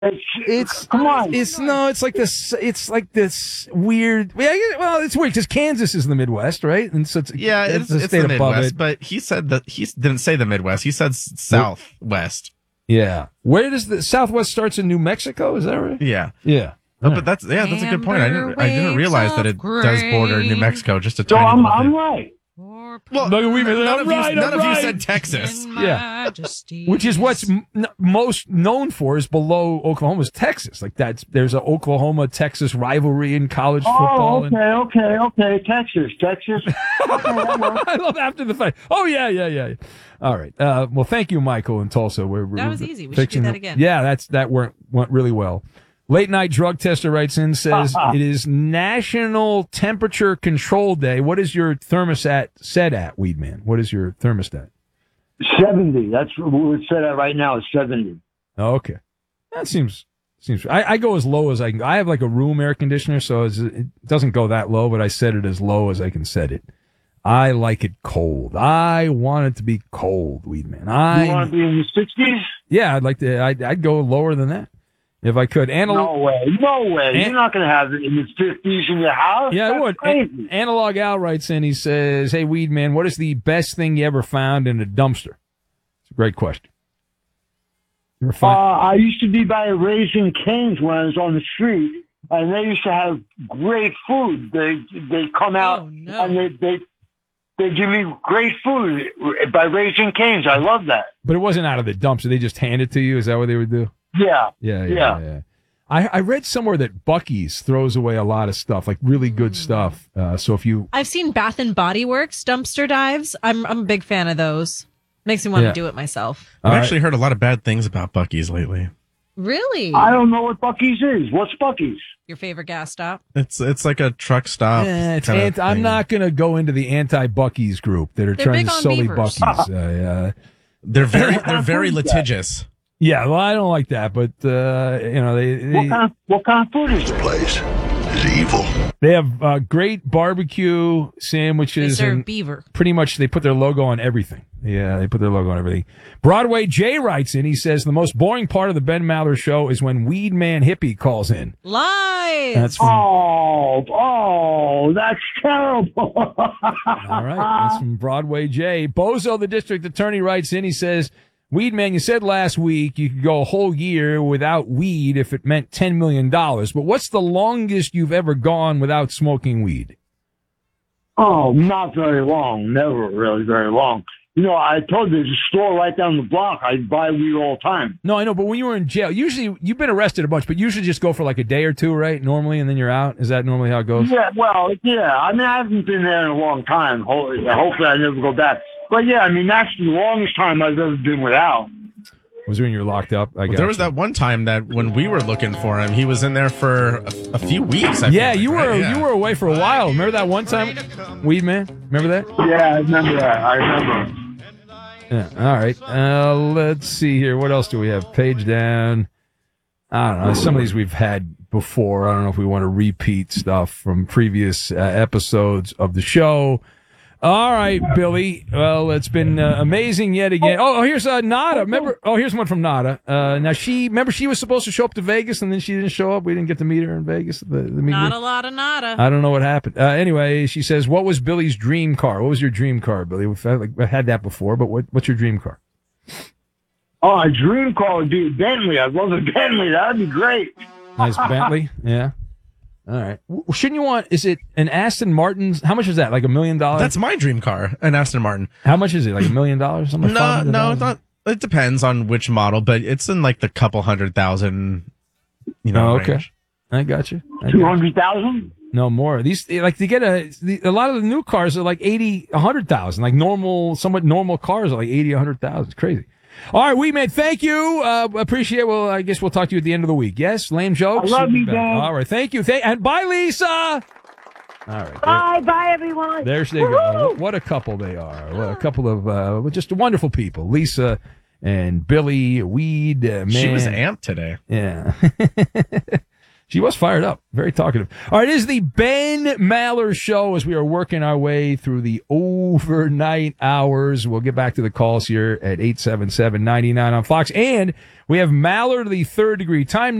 It's come on. It's no. It's like this. It's like this weird. Well, it's weird because Kansas is in the Midwest, right? And so it's it's state the above Midwest. it. But he said that he didn't say the Midwest. He said Southwest. Yeah. Where does the Southwest starts in New Mexico? Is that right? Yeah. Yeah. No, but that's a good point. I didn't realize that it does border New Mexico just a So tiny little I'm bit. right. Well, none of you said Texas. Yeah, which is what's most known for is below Oklahoma's Texas. Like there's a Oklahoma-Texas rivalry in college football. Okay. Texas. I love after the fact. Oh yeah. All right. Well, thank you, Michael in Tulsa. That was easy. We should do that again. Yeah, that went really well. Late Night Drug Tester writes in, says, it is National Temperature Control Day. What is your thermostat set at, Weedman? What is your thermostat? 70. That's what we're set at right now, is 70. Oh, okay. That seems I go as low as I can. I have like a room air conditioner, so it doesn't go that low, but I set it as low as I can set it. I like it cold. I want it to be cold, Weedman. You want to be in the 60s? Yeah, I'd like to. I'd go lower than that. If I could. No way. You're not going to have it in the 50s in your house? Yeah, I would. Crazy. Analog Al writes in, he says, hey, Weedman, what is the best thing you ever found in a dumpster? It's a great question. You ever find- I used to be by Raising Cane's when I was on the street, and they used to have great food. They come out and they give me great food by Raising Cane's. I love that. But it wasn't out of the dumpster. They just hand it to you. Is that what they would do? Yeah. I read somewhere that Buc-ee's throws away a lot of stuff, like really good stuff. So if you, I've seen Bath and Body Works dumpster dives. I'm a big fan of those. Makes me want to do it myself. I've actually heard a lot of bad things about Buc-ee's lately. Really? I don't know what Buc-ee's is. What's Buc-ee's? Your favorite gas stop? It's like a truck stop. I'm not going to go into the anti-Buc-ee's group that are trying to sully beavers. Buc-ee's. They're very litigious. Yeah, well, I don't like that, but what kind of food is This place is evil. They have great barbecue sandwiches. They serve and beaver. Pretty much, they put their logo on everything. Yeah, they put their logo on everything. Broadway Jay writes in. He says the most boring part of the Ben Maller show is when Weed Man Hippie calls in. Lies. That's from, that's terrible. all right, that's from Broadway Jay. Bozo, the district attorney, writes in. He says, Weed Man, you said last week you could go a whole year without weed if it meant $10 million. But what's the longest you've ever gone without smoking weed? Oh, not very long. Never really very long. You know, I told you there's a store right down the block. I buy weed all the time. No, I know, but when you were in jail, usually you've been arrested a bunch, but usually just go for like a day or two, right? Normally, and then you're out. Is that normally how it goes? Yeah, well, yeah. I mean, I haven't been there in a long time. Hopefully, I never go back. But yeah, I mean, that's the longest time I've ever been without. Was when you're locked up? I guess. There was that one time that when we were looking for him, he was in there for a few weeks. You were away for a while. Remember that one time, Weed Man? Remember that? Yeah, I remember that. I remember. Yeah. All right. Let's see here. What else do we have? Page down. I don't know. Some of these we've had before. I don't know if we want to repeat stuff from previous episodes of the show. All right, Billy. Well, it's been amazing yet again. Oh, here's Nada. Remember? Oh, here's one from Nada. Now she was supposed to show up to Vegas and then she didn't show up. We didn't get to meet her in Vegas. Not a lot of Nada. I don't know what happened. Anyway, she says, "What was Billy's dream car? What was your dream car, Billy? We've had that before, but what's your dream car?" Oh, a dream car would be a Bentley. I'd love a Bentley. That'd be great. Nice Bentley. Yeah. All right. Shouldn't you want, is it an Aston Martin? How much is that? Like $1 million? That's my dream car, an Aston Martin. How much is it? Like $1 million? Something like no, not. It depends on which model, but it's in like the couple $100,000, okay. range. I got you. 200,000? No more. These, like, to get a lot of the new cars are like 80, 100,000. Like somewhat normal cars are like 80, 100,000. It's crazy. All right, Weed Man, thank you. Appreciate it. Well, I guess we'll talk to you at the end of the week. Yes? Lame jokes? I love you, Dan. All right, thank you. And bye, Lisa. All right. Bye, everyone. There they go. What a couple they are. What a couple of just wonderful people. Lisa and Billy, Weed, man. She was amped today. Yeah. She was fired up, very talkative. All right, it is the Ben Maller Show as we are working our way through the overnight hours. We'll get back to the calls here at 877-99 on Fox. And we have Maller to the third degree. Time